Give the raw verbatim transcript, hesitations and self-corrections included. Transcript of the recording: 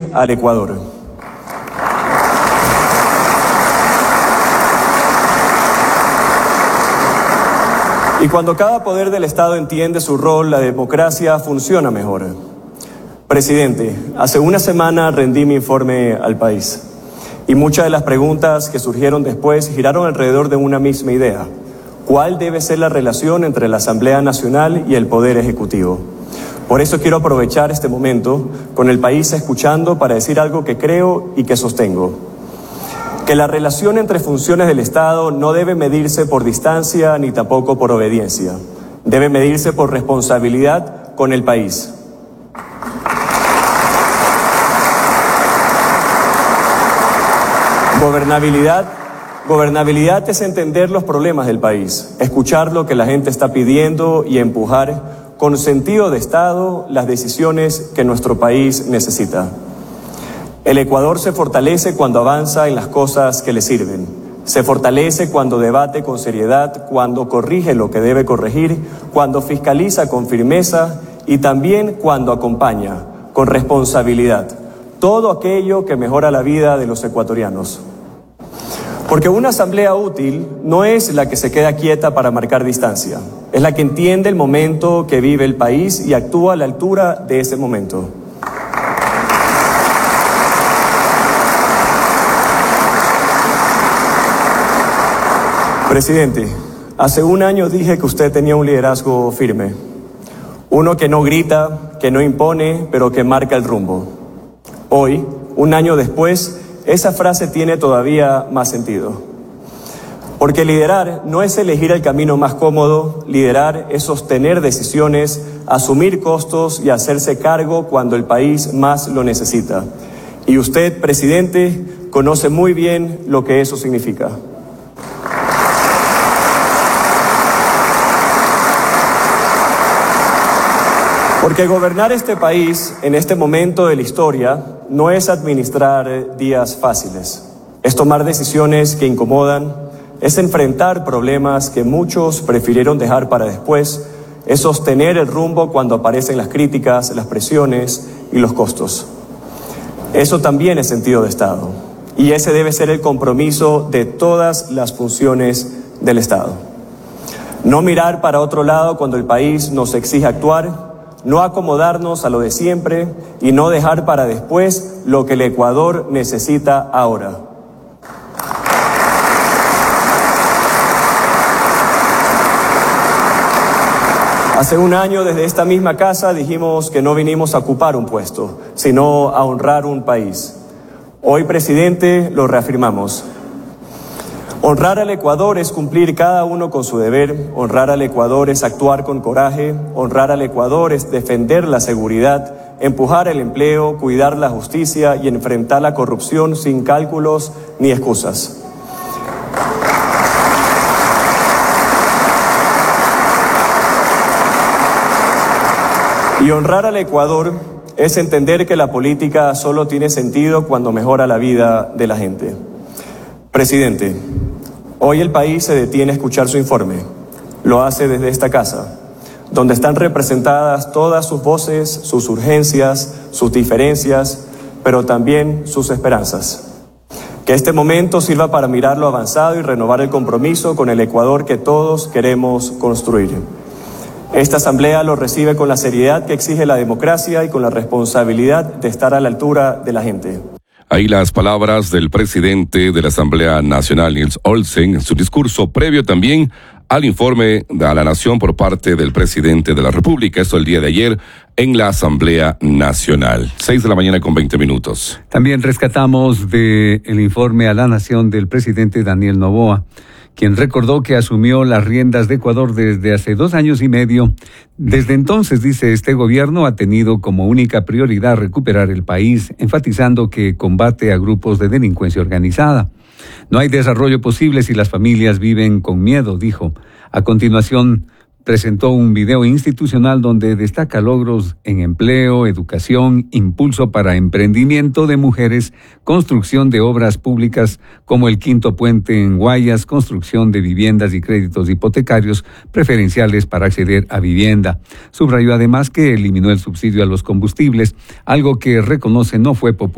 al Ecuador. Y cuando cada poder del Estado entiende su rol, la democracia funciona mejor. Presidente, hace una semana rendí mi informe al país y muchas de las preguntas que surgieron después giraron alrededor de una misma idea. ¿Cuál debe ser la relación entre la Asamblea Nacional y el Poder Ejecutivo? Por eso quiero aprovechar este momento con el país escuchando para decir algo que creo y que sostengo. Que la relación entre funciones del Estado no debe medirse por distancia ni tampoco por obediencia. Debe medirse por responsabilidad con el país. Gobernabilidad, gobernabilidad es entender los problemas del país, escuchar lo que la gente está pidiendo y empujar con sentido de Estado las decisiones que nuestro país necesita. El Ecuador se fortalece cuando avanza en las cosas que le sirven. Se fortalece cuando debate con seriedad, cuando corrige lo que debe corregir, cuando fiscaliza con firmeza y también cuando acompaña con responsabilidad todo aquello que mejora la vida de los ecuatorianos. Porque una asamblea útil no es la que se queda quieta para marcar distancia, es la que entiende el momento que vive el país y actúa a la altura de ese momento. Presidente, hace un año dije que usted tenía un liderazgo firme, uno que no grita, que no impone, pero que marca el rumbo. Hoy, un año después, esa frase tiene todavía más sentido. Porque liderar no es elegir el camino más cómodo, liderar es sostener decisiones, asumir costos y hacerse cargo cuando el país más lo necesita. Y usted, presidente, conoce muy bien lo que eso significa. Porque gobernar este país en este momento de la historia no es administrar días fáciles, es tomar decisiones que incomodan, es enfrentar problemas que muchos prefirieron dejar para después, es sostener el rumbo cuando aparecen las críticas, las presiones y los costos. Eso también es sentido de Estado y ese debe ser el compromiso de todas las funciones del Estado. No mirar para otro lado cuando el país nos exige actuar, no acomodarnos a lo de siempre y no dejar para después lo que el Ecuador necesita ahora. Hace un año desde esta misma casa dijimos que no vinimos a ocupar un puesto, sino a honrar un país. Hoy, presidente, lo reafirmamos. Honrar al Ecuador es cumplir cada uno con su deber, honrar al Ecuador es actuar con coraje, honrar al Ecuador es defender la seguridad, empujar el empleo, cuidar la justicia y enfrentar la corrupción sin cálculos ni excusas. Y honrar al Ecuador es entender que la política solo tiene sentido cuando mejora la vida de la gente. Presidente, hoy el país se detiene a escuchar su informe. Lo hace desde esta casa, donde están representadas todas sus voces, sus urgencias, sus diferencias, pero también sus esperanzas. Que este momento sirva para mirar lo avanzado y renovar el compromiso con el Ecuador que todos queremos construir. Esta asamblea lo recibe con la seriedad que exige la democracia y con la responsabilidad de estar a la altura de la gente. Ahí las palabras del presidente de la Asamblea Nacional, Nils Olsen, en su discurso previo también al informe a la Nación por parte del presidente de la República. Esto el día de ayer en la Asamblea Nacional. Seis de la mañana con veinte minutos. También rescatamos del informe a la Nación del presidente Daniel Noboa, quien recordó que asumió las riendas de Ecuador desde hace dos años y medio. Desde entonces, dice, este gobierno ha tenido como única prioridad recuperar el país, enfatizando que combate a grupos de delincuencia organizada. No hay desarrollo posible si las familias viven con miedo, dijo. A continuación, presentó un video institucional donde destaca logros en empleo, educación, impulso para emprendimiento de mujeres, construcción de obras públicas como el quinto puente en Guayas, construcción de viviendas y créditos hipotecarios preferenciales para acceder a vivienda. Subrayó además que eliminó el subsidio a los combustibles, algo que reconoce no fue popular